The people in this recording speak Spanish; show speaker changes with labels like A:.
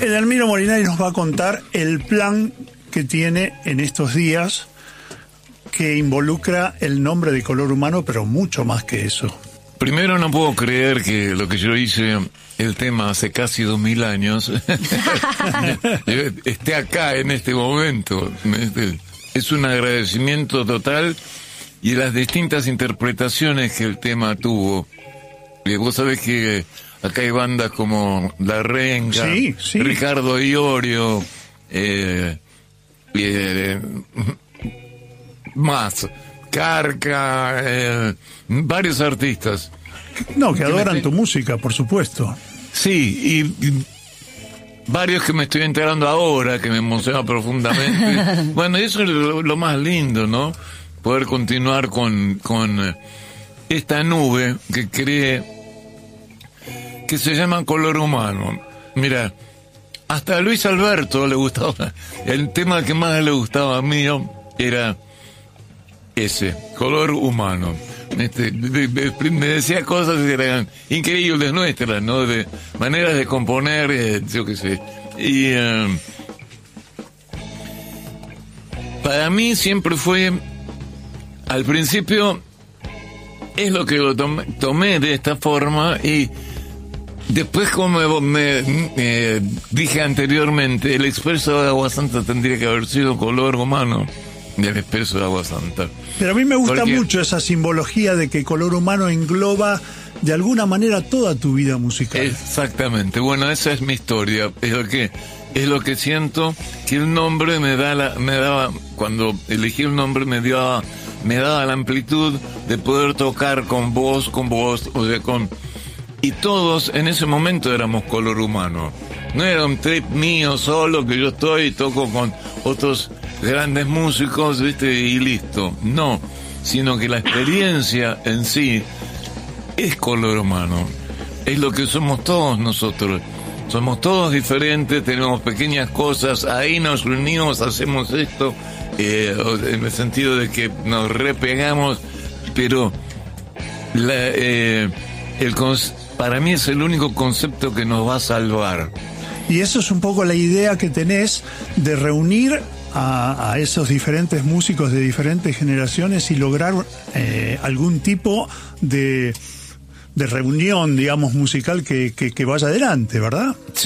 A: Edelmiro Molinari nos va a contar el plan que tiene en estos días, que involucra el nombre de Color Humano, pero mucho más que eso.
B: Primero, no puedo creer que lo que yo hice, el tema hace casi 2000 años, esté acá en este momento. Es un agradecimiento total, y las distintas interpretaciones que el tema tuvo. Vos sabés que acá hay bandas como La Renga,
A: sí.
B: Ricardo Iorio, más Carca, varios artistas.
A: No, que adoran tu música, por supuesto.
B: Sí, y varios que me estoy enterando ahora, que me emociona profundamente. Bueno, eso es lo más lindo, ¿no? Poder continuar con esta nube que cree, que se llama Color Humano. Mira, hasta a Luis Alberto le gustaba, el tema que más le gustaba a mí era ese, Color Humano. Me decía cosas que eran increíbles nuestras, ¿no? De maneras de componer, yo qué sé. Y para mí siempre fue, al principio, es lo que lo tomé de esta forma, y después, como me dije anteriormente, el Expreso de Agua Santa tendría que haber sido Color Humano del Expreso de Agua Santa.
A: Pero a mí me gusta mucho esa simbología de que Color Humano engloba de alguna manera toda tu vida musical.
B: Exactamente. Bueno, esa es mi historia. Es lo que siento que el nombre me daba, cuando elegí el nombre me daba la amplitud de poder tocar con voz, o sea, y todos en ese momento éramos Color Humano. No era un trip mío solo, que yo estoy y toco con otros grandes músicos, ¿viste? Y listo. No, sino que la experiencia en sí es Color Humano. Es lo que somos todos nosotros. Somos todos diferentes, tenemos pequeñas cosas, ahí nos reunimos, hacemos esto, en el sentido de que nos repegamos, pero para mí es el único concepto que nos va a salvar.
A: Y eso es un poco la idea que tenés de reunir a esos diferentes músicos de diferentes generaciones y lograr algún tipo de reunión, digamos, musical que vaya adelante, ¿verdad?